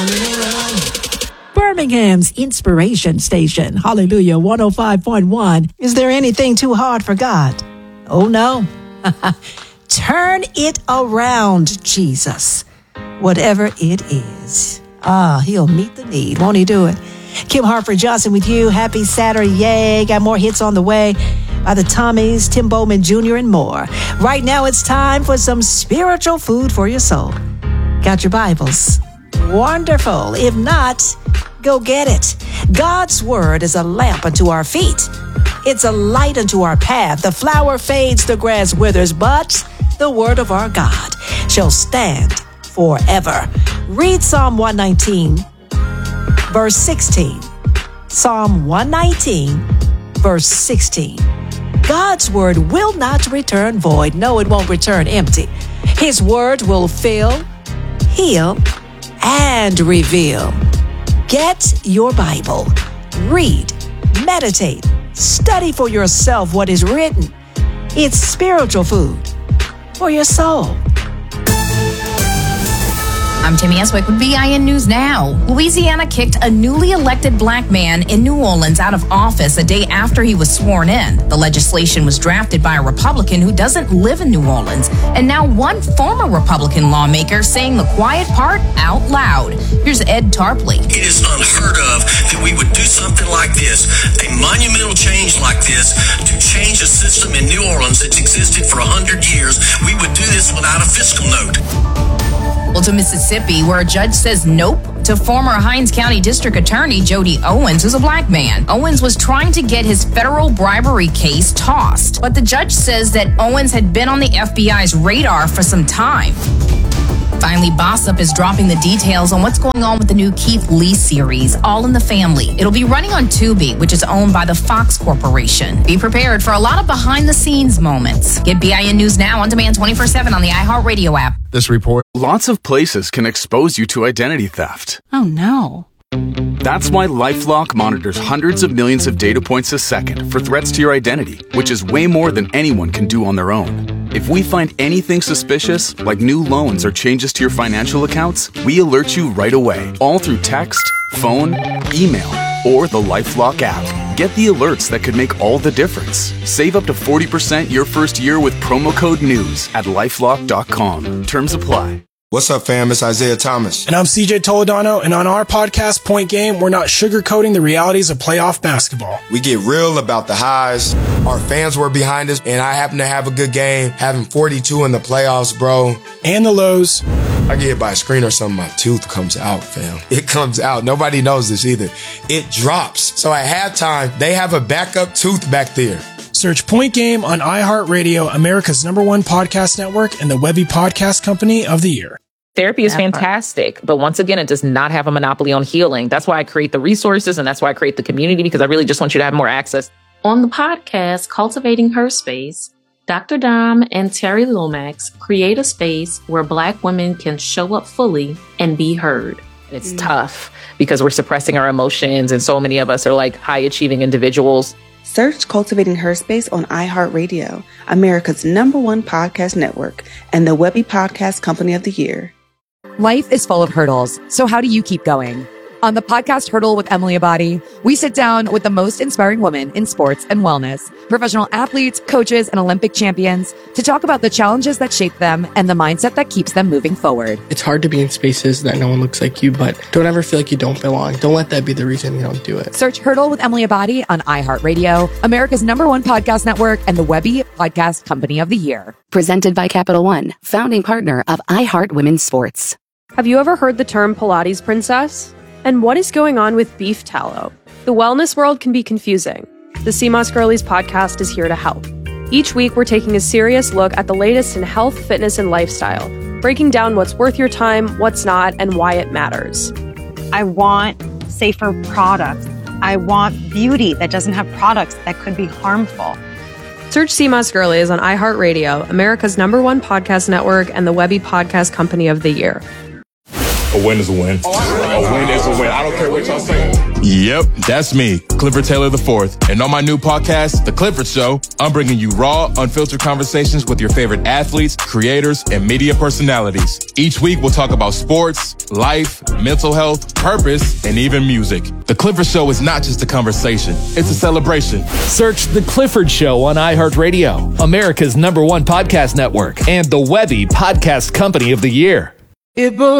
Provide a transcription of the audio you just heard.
Birmingham's Inspiration Station, Hallelujah 105.1. Is there anything too hard for God? Oh no. Turn it around, Jesus. Whatever it is. He'll meet the need. Won't he do it? Kim Hartford Johnson with you. Happy Saturday. Yay. Got more hits on the way by the Tommies, Tim Bowman Jr. and more. Right now it's time for some spiritual food for your soul. Got your Bibles? Wonderful. If not, go get it. God's word is a lamp unto our feet. It's a light unto our path. The flower fades, the grass withers, but the word of our God shall stand forever. Read Psalm 119, verse 16. Psalm 119, verse 16. God's word will not return void. No, it won't return empty. His word will fill, heal, and reveal. Get your Bible. Read, meditate, study for yourself what is written. It's spiritual food for your soul. I'm Tammy Eswick with BIN News Now. Louisiana kicked a newly elected black man in New Orleans out of office a day after he was sworn in. The legislation was drafted by a Republican who doesn't live in New Orleans, and now one former Republican lawmaker saying the quiet part out loud. Here's Ed Tarpley. It is unheard of that we would do something like this, a monumental change like this, to change a system in New Orleans that's existed for 100 years. We would do this without a fiscal note. Well, to Mississippi, where a judge says nope to former Hinds County District Attorney Jody Owens, who's a black man. Owens was trying to get his federal bribery case tossed, but the judge says that Owens had been on the FBI's radar for some time. Finally, Bossip is dropping the details on what's going on with the new Keith Lee series, All in the Family. It'll be running on Tubi, which is owned by the Fox Corporation. Be prepared for a lot of behind-the-scenes moments. Get BIN News Now on demand 24/7 on the iHeartRadio app. This report, lots of places can expose you to identity theft. Oh no. That's why LifeLock monitors hundreds of millions of data points a second for threats to your identity, which is way more than anyone can do on their own. If we find anything suspicious, like new loans or changes to your financial accounts, we alert you right away, all through text, phone, email, or the LifeLock app. Get the alerts that could make all the difference. Save up to 40% your first year with promo code NEWS at LifeLock.com. Terms apply. What's up, fam? It's Isaiah Thomas. And I'm CJ Toledano, and on our podcast, Point Game, we're not sugarcoating the realities of playoff basketball. We get real about the highs. Our fans were behind us, and I happen to have a good game, having 42 in the playoffs, bro. And the lows. I get hit by a screen or something, my tooth comes out, fam. It comes out. Nobody knows this either. It drops. So at halftime, they have a backup tooth back there. Search Point Game on iHeartRadio, America's #1 podcast network, and the Webby Podcast Company of the Year. Therapy is fantastic, but once again, it does not have a monopoly on healing. That's why I create the resources, and that's why I create the community, because I really just want you to have more access. On the podcast, Cultivating Her Space, Dr. Dom and Terry Lomax create a space where Black women can show up fully and be heard. It's tough because we're suppressing our emotions, and so many of us are like high-achieving individuals. Search Cultivating Her Space on iHeartRadio, America's #1 podcast network, and the Webby Podcast Company of the Year. Life is full of hurdles, so how do you keep going? On the podcast Hurdle with Emily Abadi, we sit down with the most inspiring women in sports and wellness, professional athletes, coaches, and Olympic champions to talk about the challenges that shape them and the mindset that keeps them moving forward. It's hard to be in spaces that no one looks like you, but don't ever feel like you don't belong. Don't let that be the reason you don't do it. Search Hurdle with Emily Abadi on iHeartRadio, America's #1 podcast network, and the Webby Podcast Company of the Year. Presented by Capital One, founding partner of iHeart Women's Sports. Have you ever heard the term Pilates princess? And what is going on with beef tallow? The wellness world can be confusing. The CMOS Girlies podcast is here to help. Each week, we're taking a serious look at the latest in health, fitness, and lifestyle, breaking down what's worth your time, what's not, and why it matters. I want safer products. I want beauty that doesn't have products that could be harmful. Search CMOS Girlies on iHeartRadio, America's #1 podcast network, and the Webby Podcast Company of the Year. A win is a win. A win is a win. I don't care what y'all say. Yep, that's me, Clifford Taylor IV. And on my new podcast, The Clifford Show, I'm bringing you raw, unfiltered conversations with your favorite athletes, creators, and media personalities. Each week, we'll talk about sports, life, mental health, purpose, and even music. The Clifford Show is not just a conversation, it's a celebration. Search The Clifford Show on iHeartRadio, America's #1 podcast network, and the Webby Podcast Company of the Year.